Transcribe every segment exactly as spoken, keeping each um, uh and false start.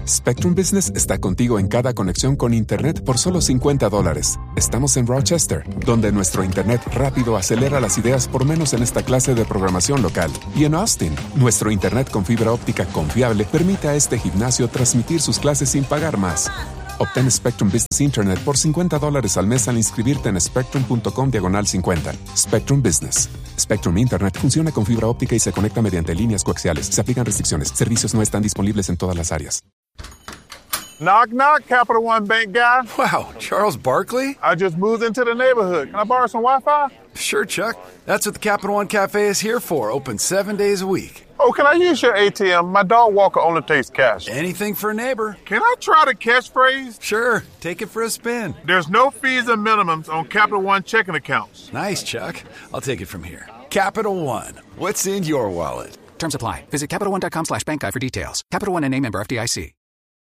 Spectrum Business está contigo en cada conexión con Internet por solo cincuenta dólares. Estamos en Rochester, donde nuestro Internet rápido acelera las ideas por menos en esta clase de programación local. Y en Austin, nuestro Internet con fibra óptica confiable permite a este gimnasio transmitir sus clases sin pagar más. Obtén Spectrum Business Internet por cincuenta dólares al mes al inscribirte en spectrum.com diagonal cincuenta. Spectrum Business. Spectrum Internet funciona con fibra óptica y se conecta mediante líneas coaxiales. Se aplican restricciones. Servicios no están disponibles en todas las áreas. Knock, knock, Capital One Bank guy. Wow, Charles Barkley? I just moved into the neighborhood. Can I borrow some Wi-Fi? Sure, Chuck. That's what the Capital One Cafe is here for. Open seven days a week. Oh, can I use your A T M? My dog walker only takes cash. Anything for a neighbor. Can I try the catchphrase? Sure, take it for a spin. There's no fees and minimums on Capital One checking accounts. Nice, Chuck. I'll take it from here. Capital One. What's in your wallet? Terms apply. Visit CapitalOne.com slash bank guide for details. Capital One N A member F D I C.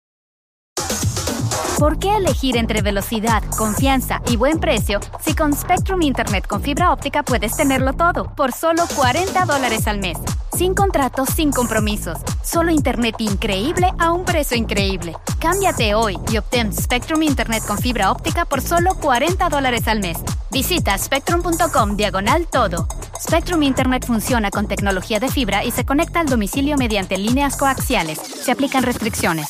¿Por qué elegir entre velocidad, confianza y buen precio si con Spectrum Internet con fibra óptica puedes tenerlo todo por solo cuarenta dólares al mes? Sin contratos, sin compromisos. Solo Internet increíble a un precio increíble. Cámbiate hoy y obtén Spectrum Internet con fibra óptica por solo cuarenta dólares al mes. Visita spectrum.com diagonal todo. Spectrum Internet funciona con tecnología de fibra y se conecta al domicilio mediante líneas coaxiales. Se aplican restricciones.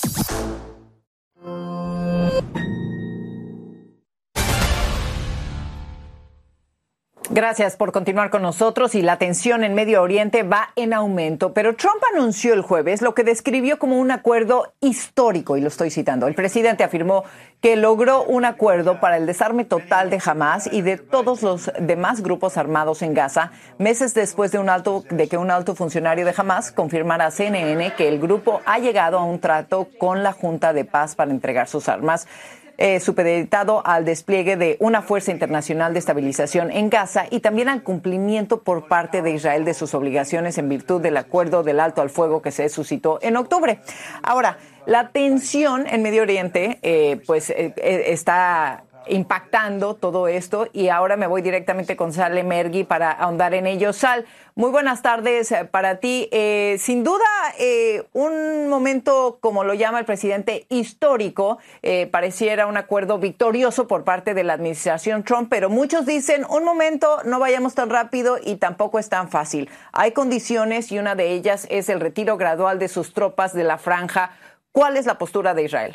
Gracias por continuar con nosotros. Y la tensión en Medio Oriente va en aumento, pero Trump anunció el jueves lo que describió como un acuerdo histórico, y lo estoy citando. El presidente afirmó que logró un acuerdo para el desarme total de Hamás y de todos los demás grupos armados en Gaza, meses después de un alto de que un alto funcionario de Hamás confirmara a C N N que el grupo ha llegado a un trato con la Junta de Paz para entregar sus armas. Eh, supeditado al despliegue de una fuerza internacional de estabilización en Gaza y también al cumplimiento por parte de Israel de sus obligaciones en virtud del acuerdo del alto al fuego que se suscitó en octubre. Ahora, la tensión en Medio Oriente eh, pues eh, eh, está impactando todo esto, y ahora me voy directamente con Sal Emergui para ahondar en ello. Sal, muy buenas tardes para ti. Eh, sin duda, eh, un momento, como lo llama el presidente, histórico. Eh, pareciera un acuerdo victorioso por parte de la administración Trump, pero muchos dicen, un momento, no vayamos tan rápido y tampoco es tan fácil. Hay condiciones y una de ellas es el retiro gradual de sus tropas de la franja. ¿Cuál es la postura de Israel?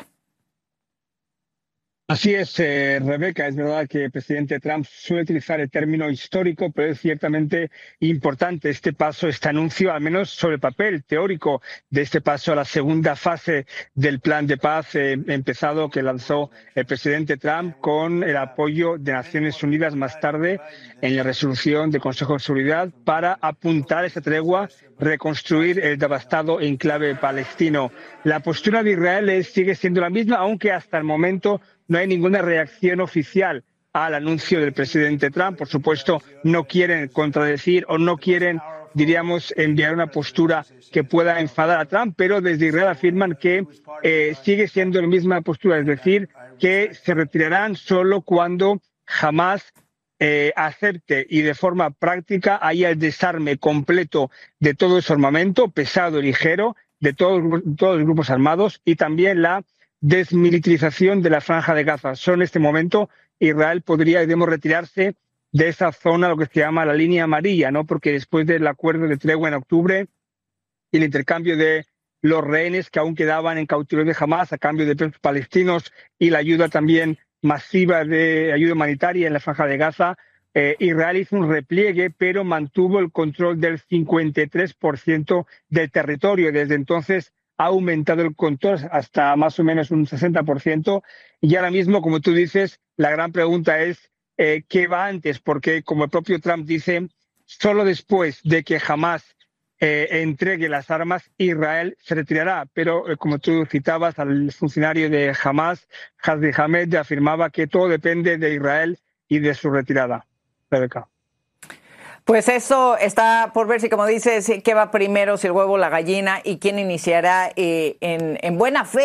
Así es, eh, Rebeca, es verdad que el presidente Trump suele utilizar el término histórico, pero es ciertamente importante este paso, este anuncio, al menos sobre el papel teórico de este paso a la segunda fase del plan de paz eh, empezado que lanzó el presidente Trump con el apoyo de Naciones Unidas más tarde en la resolución del Consejo de Seguridad para apuntar esa tregua, reconstruir el devastado enclave palestino. La postura de Israel es, sigue siendo la misma, aunque hasta el momento no hay ninguna reacción oficial al anuncio del presidente Trump. Por supuesto, no quieren contradecir o no quieren, diríamos, enviar una postura que pueda enfadar a Trump, pero desde Israel afirman que eh, sigue siendo la misma postura, es decir, que se retirarán solo cuando Hamás eh, acepte y de forma práctica haya el desarme completo de todo ese armamento, pesado y ligero, de todos, todos los grupos armados, y también la desmilitarización de la Franja de Gaza. Solo en este momento Israel podría, digamos, retirarse de esa zona, lo que se llama la línea amarilla, ¿no? Porque después del acuerdo de tregua en octubre y el intercambio de los rehenes que aún quedaban en cautiverio de Hamás a cambio de presos palestinos y la ayuda también masiva de ayuda humanitaria en la Franja de Gaza, eh, Israel hizo un repliegue, pero mantuvo el control del cincuenta y tres por ciento del territorio. Desde entonces ha aumentado el control hasta más o menos un sesenta por ciento. Y ahora mismo, como tú dices, la gran pregunta es eh, ¿qué va antes? Porque, como el propio Trump dice, solo después de que Hamás eh, entregue las armas, Israel se retirará. Pero, eh, como tú citabas, al funcionario de Hamás, Hazdi Hamed, afirmaba que todo depende de Israel y de su retirada. Rebeca. Pues eso está por ver, si como dices, qué va primero, si el huevo o la gallina, y quién iniciará eh, en, en buena fe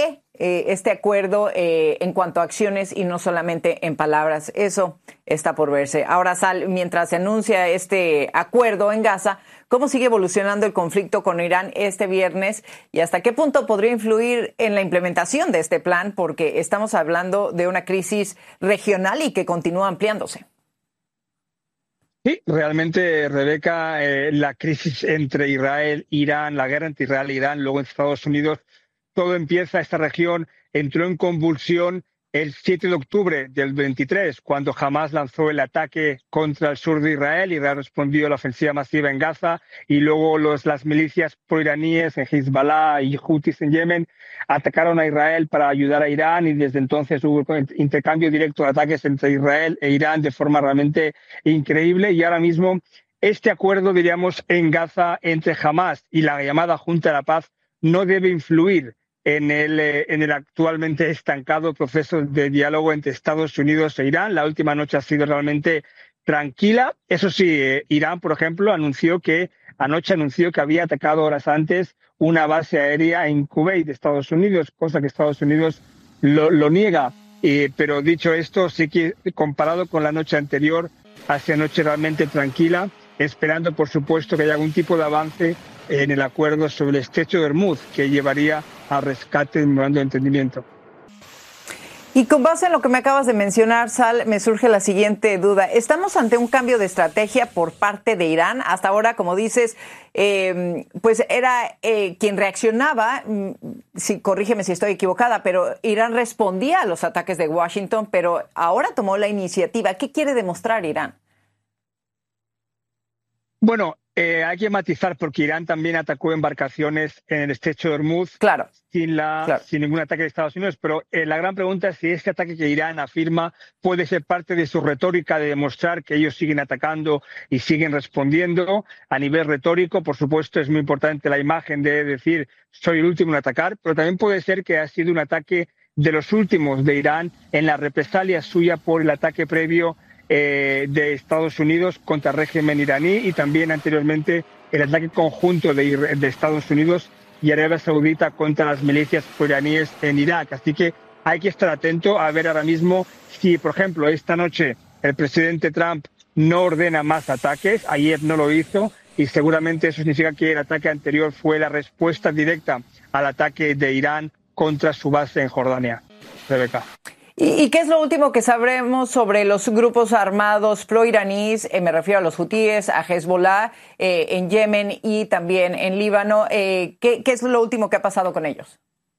eh, este acuerdo eh, en cuanto a acciones y no solamente en palabras. Eso está por verse. Ahora, Sal, mientras se anuncia este acuerdo en Gaza, ¿cómo sigue evolucionando el conflicto con Irán este viernes y hasta qué punto podría influir en la implementación de este plan? Porque estamos hablando de una crisis regional y que continúa ampliándose. Sí, realmente, Rebeca, eh, la crisis entre Israel, Irán, la guerra entre Israel e Irán, luego en Estados Unidos, todo empieza, esta región entró en convulsión el siete de octubre del veintitrés, cuando Hamás lanzó el ataque contra el sur de Israel. Israel respondió a la ofensiva masiva en Gaza y luego los, las milicias proiraníes en Hezbollah y Houthis en Yemen atacaron a Israel para ayudar a Irán y desde entonces hubo intercambio directo de ataques entre Israel e Irán de forma realmente increíble. Y ahora mismo este acuerdo, diríamos, en Gaza entre Hamás y la llamada Junta de la Paz no debe influir en el, en el actualmente estancado proceso de diálogo entre Estados Unidos e Irán. La última noche ha sido realmente tranquila. Eso sí, eh, Irán, por ejemplo, anunció que anoche anunció que había atacado horas antes una base aérea en Kuwait de Estados Unidos, cosa que Estados Unidos lo, lo niega. Eh, pero dicho esto, sí que comparado con la noche anterior, hace noche realmente tranquila, esperando, por supuesto, que haya algún tipo de avance en el acuerdo sobre el estrecho de Hormuz, que llevaría al rescate del memorando de entendimiento. Y con base en lo que me acabas de mencionar, Sal, me surge la siguiente duda. ¿Estamos ante un cambio de estrategia por parte de Irán? Hasta ahora, como dices, eh, pues era eh, quien reaccionaba, si, corrígeme si estoy equivocada, pero Irán respondía a los ataques de Washington, pero ahora tomó la iniciativa. ¿Qué quiere demostrar Irán? Bueno, eh, hay que matizar porque Irán también atacó embarcaciones en el estrecho de Hormuz claro, sin, la, claro. sin ningún ataque de Estados Unidos. Pero eh, la gran pregunta es si este ataque que Irán afirma puede ser parte de su retórica de demostrar que ellos siguen atacando y siguen respondiendo. A nivel retórico, por supuesto, es muy importante la imagen de decir soy el último en atacar, pero también puede ser que ha sido un ataque de los últimos de Irán en la represalia suya por el ataque previo Eh, de Estados Unidos contra el régimen iraní y también anteriormente el ataque conjunto de, de Estados Unidos y Arabia Saudita contra las milicias proiraníes en Irak. Así que hay que estar atento a ver ahora mismo si, por ejemplo, esta noche el presidente Trump no ordena más ataques, ayer no lo hizo y seguramente eso significa que el ataque anterior fue la respuesta directa al ataque de Irán contra su base en Jordania. Rebeca. ¿Y, ¿Y qué es lo último que sabremos sobre los grupos armados proiraníes? Eh, me refiero a los hutíes, a Hezbollah eh, en Yemen y también en Líbano. Eh, ¿qué, ¿Qué es lo último que ha pasado con ellos?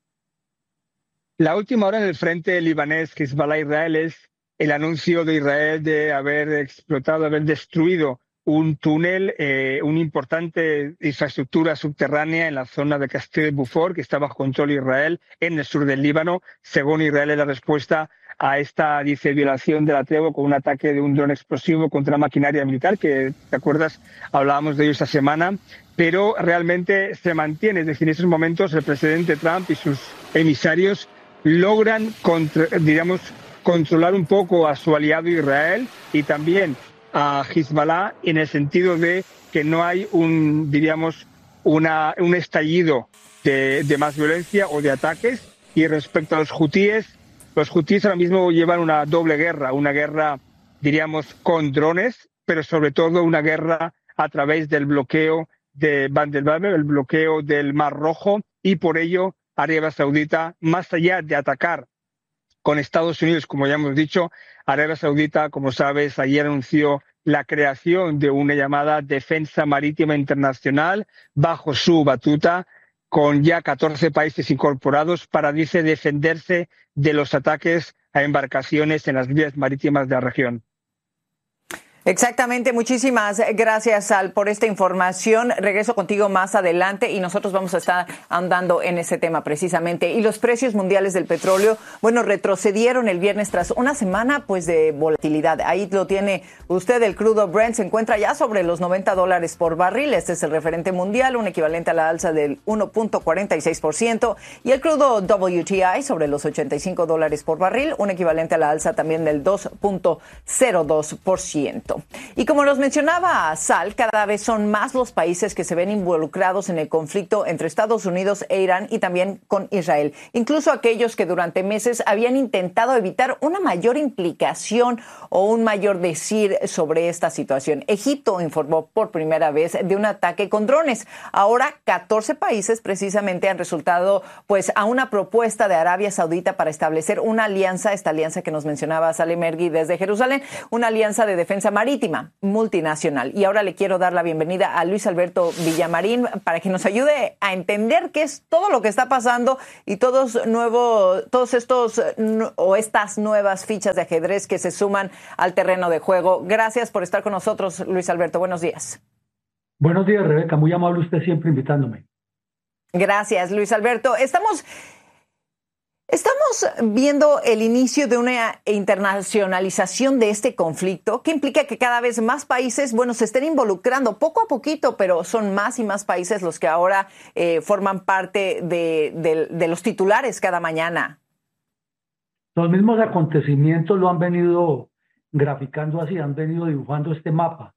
La última hora en el frente libanés Hezbollah-Israel es el anuncio de Israel de haber explotado, haber destruido un túnel, eh, una importante infraestructura subterránea en la zona de Castillo de Beaufort, que está bajo control de Israel, en el sur del Líbano. Según Israel, es la respuesta a esta, dice, violación de la tregua con un ataque de un dron explosivo contra maquinaria militar, que, ¿te acuerdas? Hablábamos de ello esta semana, pero realmente se mantiene. Es decir, en esos momentos el presidente Trump y sus emisarios logran, contra, digamos, controlar un poco a su aliado Israel y también a Hezbollah en el sentido de que no hay un, diríamos, una, un estallido de, de más violencia o de ataques. Y respecto a los hutíes, los hutíes ahora mismo llevan una doble guerra, una guerra, diríamos, con drones, pero sobre todo una guerra a través del bloqueo de Bab el-Mandeb, el bloqueo del Mar Rojo, y por ello Arabia Saudita, más allá de atacar con Estados Unidos, como ya hemos dicho, Arabia Saudita, como sabes, ayer anunció la creación de una llamada Defensa Marítima Internacional bajo su batuta, con ya catorce países incorporados para, dice, defenderse de los ataques a embarcaciones en las vías marítimas de la región. Exactamente, muchísimas gracias, Sal, por esta información. Regreso contigo más adelante y nosotros vamos a estar andando en ese tema precisamente. Y los precios mundiales del petróleo, bueno, retrocedieron el viernes tras una semana pues de volatilidad. Ahí lo tiene usted, el crudo Brent se encuentra ya sobre los noventa dólares por barril. Este es el referente mundial, un equivalente a la alza del uno punto cuarenta y seis por ciento. Y el crudo W T I sobre los ochenta y cinco dólares por barril, un equivalente a la alza también del dos punto cero dos por ciento. esto. Y como nos mencionaba Sal, cada vez son más los países que se ven involucrados en el conflicto entre Estados Unidos e Irán y también con Israel. Incluso aquellos que durante meses habían intentado evitar una mayor implicación o un mayor decir sobre esta situación. Egipto informó por primera vez de un ataque con drones. Ahora catorce países precisamente han resultado pues a una propuesta de Arabia Saudita para establecer una alianza, esta alianza que nos mencionaba Saleh Mergui desde Jerusalén, una alianza de defensa marítima multinacional. Y ahora le quiero dar la bienvenida a Luis Alberto Villamarín para que nos ayude a entender qué es todo lo que está pasando y todos nuevos, todos estos o estas nuevas fichas de ajedrez que se suman al terreno de juego. Gracias por estar con nosotros, Luis Alberto. Buenos días. Buenos días, Rebeca. Muy amable usted siempre invitándome. Gracias, Luis Alberto. Estamos... Estamos viendo el inicio de una internacionalización de este conflicto que implica que cada vez más países, bueno, se estén involucrando poco a poquito, pero son más y más países los que ahora eh, forman parte de, de, de los titulares cada mañana. Los mismos acontecimientos lo han venido graficando así, han venido dibujando este mapa,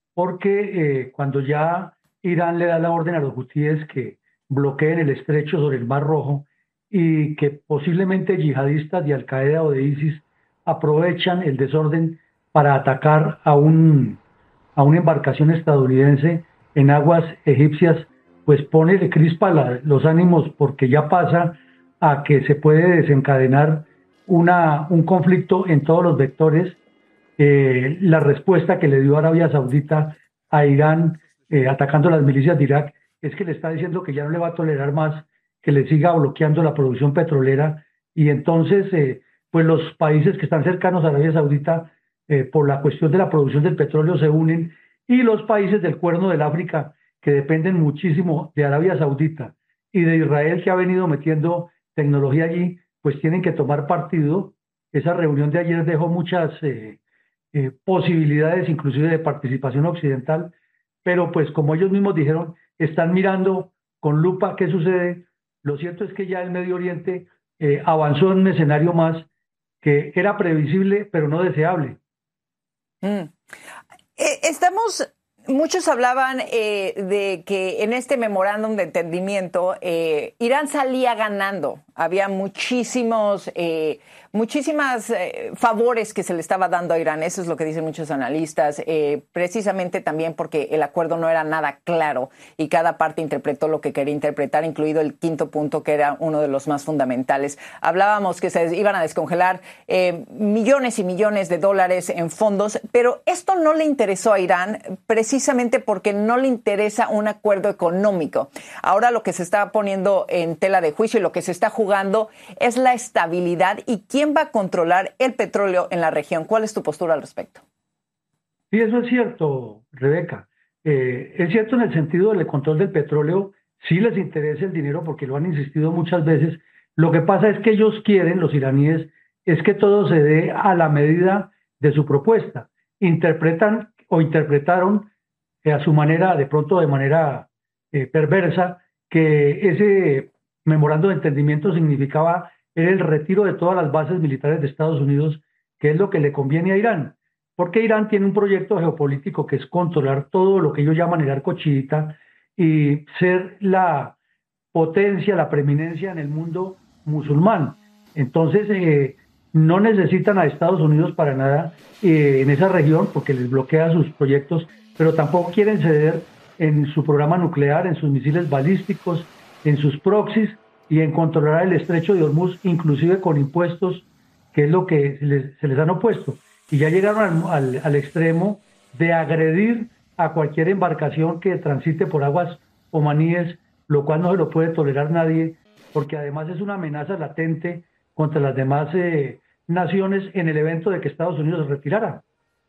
porque eh, cuando ya Irán le da la orden a los hutíes que bloqueen el estrecho sobre el Mar Rojo, y que posiblemente yihadistas de Al-Qaeda o de ISIS aprovechan el desorden para atacar a, un, a una embarcación estadounidense en aguas egipcias, pues pone de crispa la, los ánimos, porque ya pasa a que se puede desencadenar una, un conflicto en todos los vectores. Eh, la respuesta que le dio Arabia Saudita a Irán eh, atacando las milicias de Irak es que le está diciendo que ya no le va a tolerar más que le siga bloqueando la producción petrolera, y entonces eh, pues los países que están cercanos a Arabia Saudita eh, por la cuestión de la producción del petróleo se unen, y los países del Cuerno del África que dependen muchísimo de Arabia Saudita y de Israel, que ha venido metiendo tecnología allí, pues tienen que tomar partido. Esa reunión de ayer dejó muchas eh, eh, posibilidades inclusive de participación occidental, pero pues como ellos mismos dijeron, están mirando con lupa qué sucede. Lo cierto es que ya el Medio Oriente eh, avanzó en un escenario más que era previsible, pero no deseable. Mm. Eh, estamos, muchos hablaban eh, de que en este memorándum de entendimiento eh, Irán salía ganando. Había muchísimos, eh, muchísimas eh, favores que se le estaba dando a Irán. Eso es lo que dicen muchos analistas, eh, precisamente también porque el acuerdo no era nada claro y cada parte interpretó lo que quería interpretar, incluido el quinto punto, que era uno de los más fundamentales. Hablábamos que se iban a descongelar eh, millones y millones de dólares en fondos, pero esto no le interesó a Irán precisamente porque no le interesa un acuerdo económico. Ahora lo que se está poniendo en tela de juicio y lo que se está jugando es la estabilidad y quién va a controlar el petróleo en la región. ¿Cuál es tu postura al respecto? Sí, eso es cierto, Rebeca. Eh, es cierto en el sentido del control del petróleo, sí les interesa el dinero porque lo han insistido muchas veces. Lo que pasa es que ellos quieren, los iraníes, es que todo se dé a la medida de su propuesta. Interpretan o interpretaron eh, a su manera, de pronto de manera eh, perversa, que ese memorando de entendimiento significaba el retiro de todas las bases militares de Estados Unidos, que es lo que le conviene a Irán, porque Irán tiene un proyecto geopolítico que es controlar todo lo que ellos llaman el arco chiita y ser la potencia, la preeminencia en el mundo musulmán. Entonces eh, no necesitan a Estados Unidos para nada eh, en esa región porque les bloquea sus proyectos, pero tampoco quieren ceder en su programa nuclear, en sus misiles balísticos, en sus proxies y en controlar el estrecho de Hormuz, inclusive con impuestos, que es lo que se les, se les han opuesto. Y ya llegaron al, al, al extremo de agredir a cualquier embarcación que transite por aguas omaníes, lo cual no se lo puede tolerar nadie, porque además es una amenaza latente contra las demás eh, naciones en el evento de que Estados Unidos se retirara.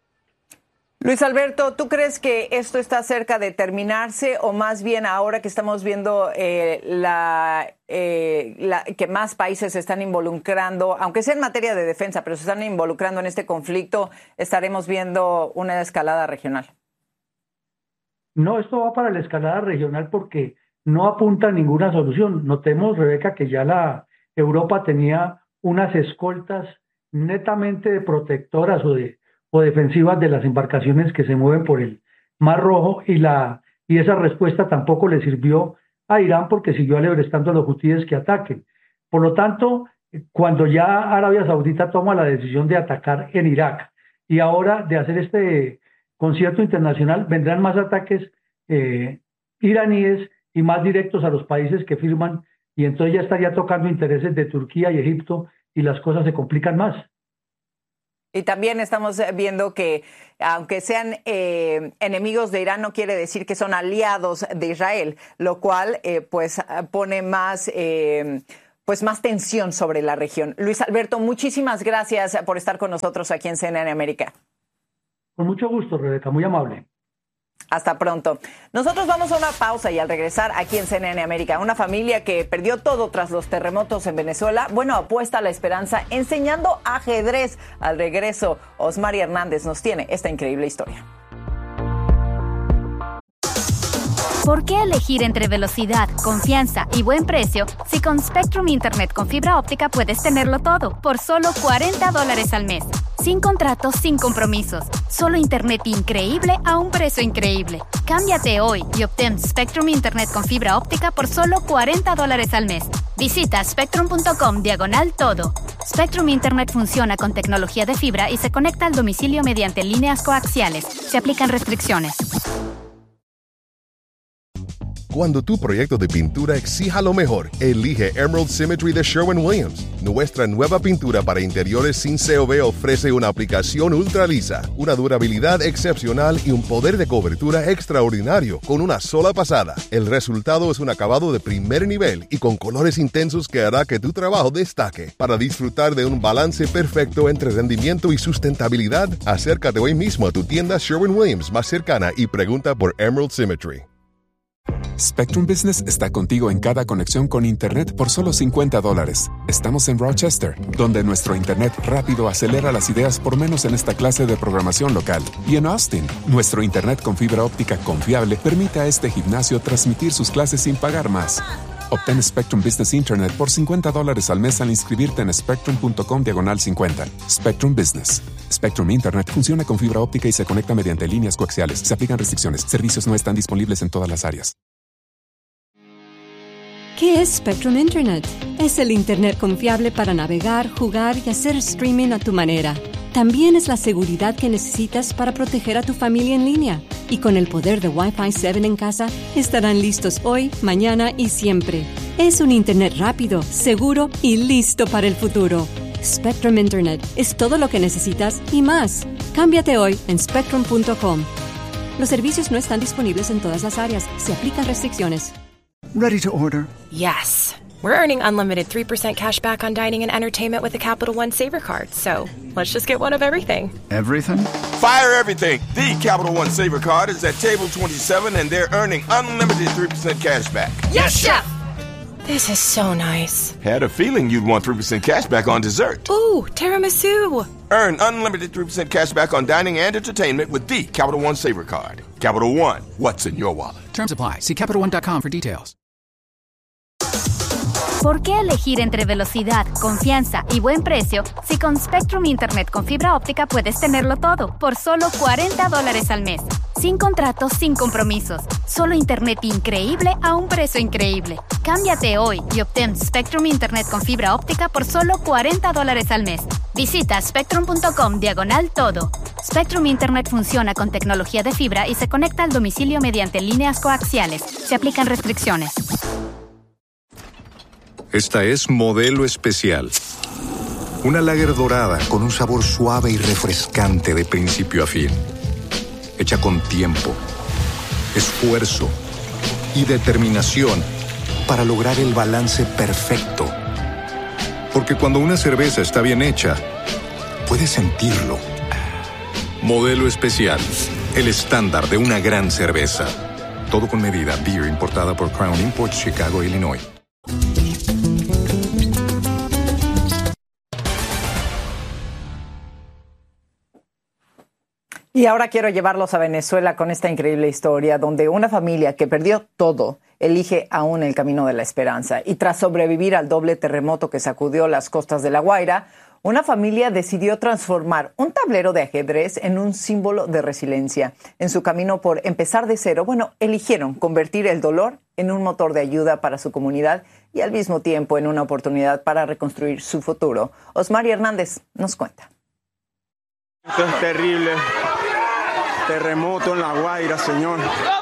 Luis Alberto, ¿tú crees que esto está cerca de terminarse o más bien ahora que estamos viendo eh, la, eh, la, que más países se están involucrando, aunque sea en materia de defensa, pero se están involucrando en este conflicto, estaremos viendo una escalada regional? No, esto va para la escalada regional porque no apunta a ninguna solución. Notemos, Rebeca, que ya la Europa tenía unas escoltas netamente de protectoras o de o defensivas de las embarcaciones que se mueven por el Mar Rojo, y, la, y esa respuesta tampoco le sirvió a Irán porque siguió alebrestando a los hutíes que ataquen. Por lo tanto, cuando ya Arabia Saudita toma la decisión de atacar en Irak y ahora de hacer este concierto internacional, vendrán más ataques eh, iraníes y más directos a los países que firman, y entonces ya estaría tocando intereses de Turquía y Egipto y las cosas se complican más. Y también estamos viendo que aunque sean eh, enemigos de Irán, no quiere decir que son aliados de Israel, lo cual eh, pues pone más, eh, pues más tensión sobre la región. Luis Alberto, muchísimas gracias por estar con nosotros aquí en C N N América. Con mucho gusto, Rebeca, muy amable. Hasta pronto. Nosotros vamos a una pausa y al regresar aquí en C N N América, una familia que perdió todo tras los terremotos en Venezuela, bueno, apuesta a la esperanza enseñando ajedrez. Al regreso, Osmari Hernández nos tiene esta increíble historia. ¿Por qué elegir entre velocidad, confianza y buen precio si con Spectrum Internet con fibra óptica puedes tenerlo todo por solo cuarenta dólares al mes? Sin contratos, sin compromisos. Solo Internet increíble a un precio increíble. Cámbiate hoy y obtén Spectrum Internet con fibra óptica por solo cuarenta dólares al mes. Visita spectrum punto com diagonal todo. Spectrum Internet funciona con tecnología de fibra y se conecta al domicilio mediante líneas coaxiales. Se aplican restricciones. Cuando tu proyecto de pintura exija lo mejor, elige Emerald Symmetry de Sherwin-Williams. Nuestra nueva pintura para interiores sin C O V ofrece una aplicación ultra lisa, una durabilidad excepcional y un poder de cobertura extraordinario con una sola pasada. El resultado es un acabado de primer nivel y con colores intensos que hará que tu trabajo destaque. Para disfrutar de un balance perfecto entre rendimiento y sustentabilidad, acércate hoy mismo a tu tienda Sherwin-Williams más cercana y pregunta por Emerald Symmetry. Spectrum Business está contigo en cada conexión con Internet por solo cincuenta dólares. Estamos en Rochester, donde nuestro Internet rápido acelera las ideas por menos en esta clase de programación local. Y en Austin, nuestro Internet con fibra óptica confiable permite a este gimnasio transmitir sus clases sin pagar más. Obtén Spectrum Business Internet por cincuenta dólares al mes al inscribirte en spectrum punto com diagonal cincuenta. Spectrum Business. Spectrum Internet funciona con fibra óptica y se conecta mediante líneas coaxiales. Se aplican restricciones. Servicios no están disponibles en todas las áreas. ¿Qué es Spectrum Internet? Es el Internet confiable para navegar, jugar y hacer streaming a tu manera. También es la seguridad que necesitas para proteger a tu familia en línea. Y con el poder de Wi-Fi siete en casa, estarán listos hoy, mañana y siempre. Es un Internet rápido, seguro y listo para el futuro. Spectrum Internet es todo lo que necesitas y más. Cámbiate hoy en spectrum punto com. Los servicios no están disponibles en todas las áreas. Se aplican restricciones. Ready to order? Yes. We're earning unlimited three percent cash back on dining and entertainment with the Capital One Saver Card. So let's just get one of everything. Everything? Fire everything. The Capital One Saver Card is at table twenty-seven and they're earning unlimited three percent cash back. Yes, Chef! This is so nice. Had a feeling you'd want three percent cash back on dessert. Ooh, tiramisu. Earn unlimited three percent cash back on dining and entertainment with the Capital One Saver Card. Capital One, what's in your wallet? Terms apply. See capital one dot com for details. ¿Por qué elegir entre velocidad, confianza y buen precio si con Spectrum Internet con fibra óptica puedes tenerlo todo por solo cuarenta dólares al mes? Sin contratos, sin compromisos. Solo Internet increíble a un precio increíble. Cámbiate hoy y obtén Spectrum Internet con fibra óptica por solo cuarenta dólares al mes. Visita spectrum punto com diagonal todo. Spectrum Internet funciona con tecnología de fibra y se conecta al domicilio mediante líneas coaxiales. Se aplican restricciones. Esta es Modelo Especial. Una lager dorada con un sabor suave y refrescante de principio a fin. Hecha con tiempo, esfuerzo y determinación para lograr el balance perfecto. Porque cuando una cerveza está bien hecha, puedes sentirlo. Modelo Especial, el estándar de una gran cerveza. Todo con medida. Beer importada por Crown Imports, Chicago, Illinois. Y ahora quiero llevarlos a Venezuela con esta increíble historia donde una familia que perdió todo elige aún el camino de la esperanza. Y tras sobrevivir al doble terremoto que sacudió las costas de La Guaira, Una familia decidió transformar un tablero de ajedrez en un símbolo de resiliencia. En su camino por empezar de cero, bueno, eligieron convertir el dolor en un motor de ayuda para su comunidad y al mismo tiempo en una oportunidad para reconstruir su futuro. Osmari Hernández nos cuenta. Esto es terrible. Terremoto en La Guaira, señor.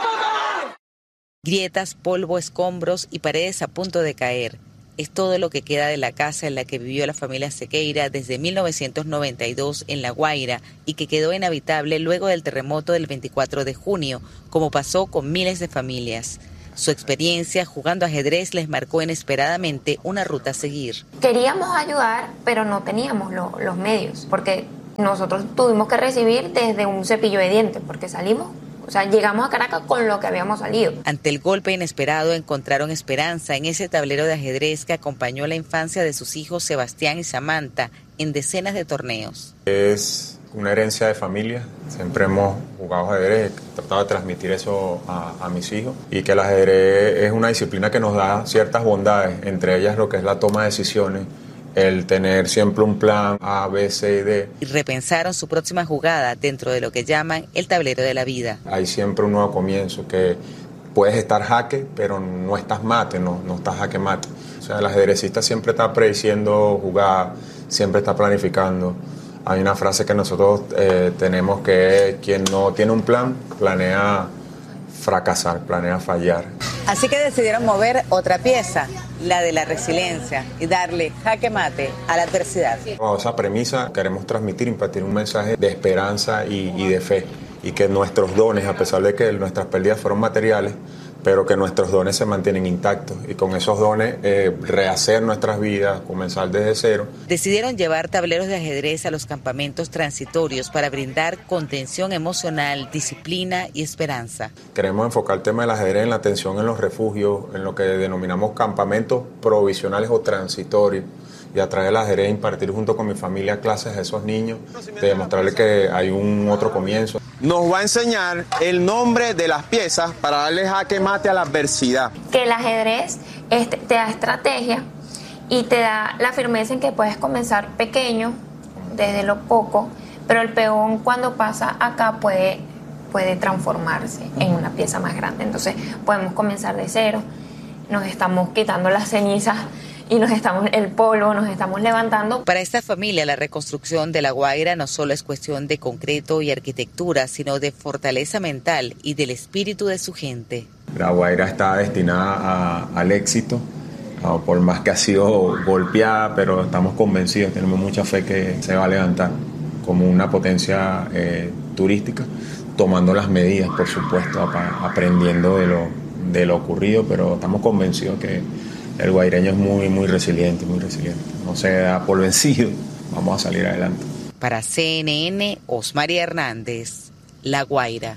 Grietas, polvo, escombros y paredes a punto de caer. Es todo lo que queda de la casa en la que vivió la familia Sequeira desde mil novecientos noventa y dos en La Guaira y que quedó inhabitable luego del terremoto del veinticuatro de junio, como pasó con miles de familias. Su experiencia jugando ajedrez les marcó inesperadamente una ruta a seguir. Queríamos ayudar, pero no teníamos lo, los medios, porque nosotros tuvimos que recibir desde un cepillo de dientes, porque salimos. O sea, llegamos a Caracas con lo que habíamos salido. Ante el golpe inesperado encontraron esperanza en ese tablero de ajedrez que acompañó la infancia de sus hijos Sebastián y Samantha en decenas de torneos. Es una herencia de familia. Siempre hemos jugado ajedrez, he tratado de transmitir eso a, a mis hijos y que el ajedrez es una disciplina que nos da ciertas bondades, entre ellas lo que es la toma de decisiones, el tener siempre un plan A, B, C y D. Y repensaron su próxima jugada dentro de lo que llaman el tablero de la vida. Hay siempre un nuevo comienzo, que puedes estar jaque, pero no estás mate, no, no estás jaque mate. O sea, el ajedrecista siempre está prediciendo jugar, siempre está planificando. Hay una frase que nosotros eh, tenemos que es, quien no tiene un plan, planea fracasar, planea fallar. Así que decidieron mover otra pieza, la de la resiliencia, y darle jaque mate a la adversidad. Bajo esa premisa queremos transmitir, impartir un mensaje de esperanza y, y de fe, y que nuestros dones, a pesar de que nuestras pérdidas fueron materiales, pero que nuestros dones se mantienen intactos y con esos dones eh, rehacer nuestras vidas, comenzar desde cero. Decidieron llevar tableros de ajedrez a los campamentos transitorios para brindar contención emocional, disciplina y esperanza. Queremos enfocar el tema del ajedrez en la atención en los refugios, en lo que denominamos campamentos provisionales o transitorios, y a través del ajedrez impartir junto con mi familia clases a esos niños, de demostrarles que hay un otro comienzo. Nos va a enseñar el nombre de las piezas para darle jaque mate a la adversidad. Que el ajedrez este, te da estrategia y te da la firmeza en que puedes comenzar pequeño, desde lo poco, pero el peón cuando pasa acá puede, puede transformarse en una pieza más grande. Entonces podemos comenzar de cero, nos estamos quitando las cenizas y nos estamos el polvo, nos estamos levantando. Para esta familia, la reconstrucción de La Guaira no solo es cuestión de concreto y arquitectura, sino de fortaleza mental y del espíritu de su gente. La Guaira está destinada a, al éxito, a, por más que ha sido golpeada, pero estamos convencidos, tenemos mucha fe que se va a levantar como una potencia eh, turística, tomando las medidas, por supuesto, a, aprendiendo de lo, de lo ocurrido, pero estamos convencidos que el guaireño es muy, muy resiliente, muy resiliente. No se da por vencido. Vamos a salir adelante. Para C N N, Osmari Hernández, La Guaira.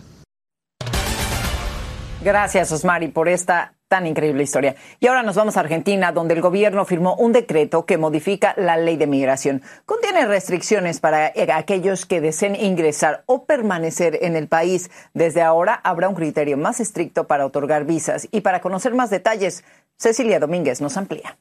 Gracias, Osmari, por esta tan increíble historia. Y ahora nos vamos a Argentina, donde el gobierno firmó un decreto que modifica la ley de migración. Contiene restricciones para aquellos que deseen ingresar o permanecer en el país. Desde ahora habrá un criterio más estricto para otorgar visas. Y para conocer más detalles, Cecilia Domínguez nos amplía.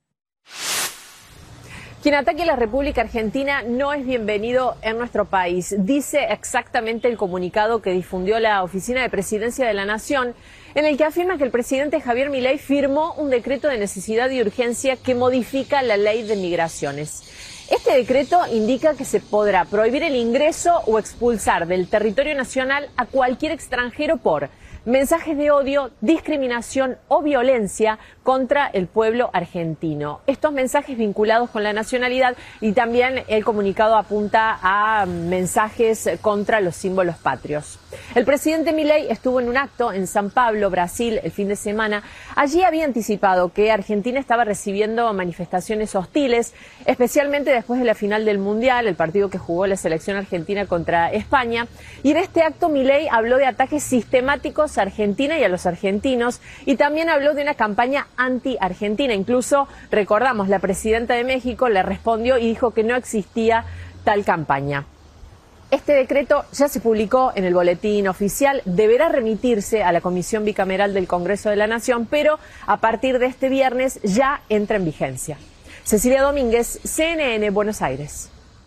Quien ataque la República Argentina no es bienvenido en nuestro país, dice exactamente el comunicado que difundió la Oficina de Presidencia de la Nación, en el que afirma que el presidente Javier Milei firmó un decreto de necesidad y urgencia que modifica la ley de migraciones. Este decreto indica que se podrá prohibir el ingreso o expulsar del territorio nacional a cualquier extranjero por mensajes de odio, discriminación o violencia contra el pueblo argentino. Estos mensajes vinculados con la nacionalidad, y también el comunicado apunta a mensajes contra los símbolos patrios. El presidente Milei estuvo en un acto en San Pablo, Brasil, el fin de semana. Allí había anticipado que Argentina estaba recibiendo manifestaciones hostiles, especialmente después de la final del Mundial, el partido que jugó la selección argentina contra España. Y en este acto Milei habló de ataques sistemáticos a Argentina y a los argentinos, y también habló de una campaña anti-argentina. Incluso, recordamos, la presidenta de México le respondió y dijo que no existía tal campaña. Este decreto ya se publicó en el boletín oficial, deberá remitirse a la Comisión Bicameral del Congreso de la Nación, pero a partir de este viernes ya entra en vigencia. Cecilia Domínguez, C N N, Buenos Aires.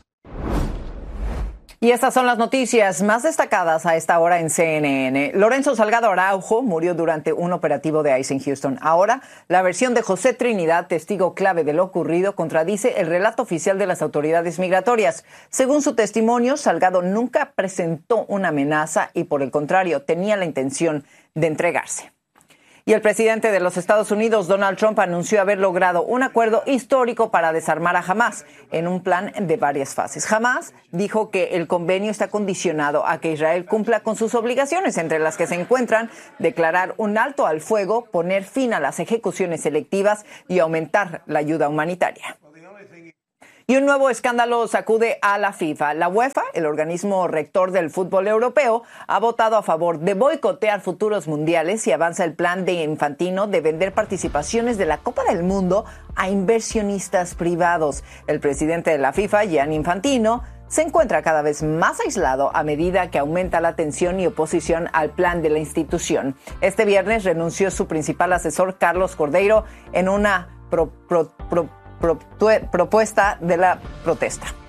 Y estas son las noticias más destacadas a esta hora en C N N. Lorenzo Salgado Araujo murió durante un operativo de ICE en Houston. Ahora, la versión de José Trinidad, testigo clave de lo ocurrido, contradice el relato oficial de las autoridades migratorias. Según su testimonio, Salgado nunca presentó una amenaza y, por el contrario, tenía la intención de entregarse. Y el presidente de los Estados Unidos, Donald Trump, anunció haber logrado un acuerdo histórico para desarmar a Hamás en un plan de varias fases. Hamás dijo que el convenio está condicionado a que Israel cumpla con sus obligaciones, entre las que se encuentran declarar un alto al fuego, poner fin a las ejecuciones selectivas y aumentar la ayuda humanitaria. Y un nuevo escándalo sacude a la FIFA. La UEFA, el organismo rector del fútbol europeo, ha votado a favor de boicotear futuros mundiales y avanza el plan de Infantino de vender participaciones de la Copa del Mundo a inversionistas privados. El presidente de la FIFA, Gianni Infantino, se encuentra cada vez más aislado a medida que aumenta la tensión y oposición al plan de la institución. Este viernes renunció su principal asesor, Carlos Cordeiro, en una pro, pro, pro, Pro, propuesta de la protesta.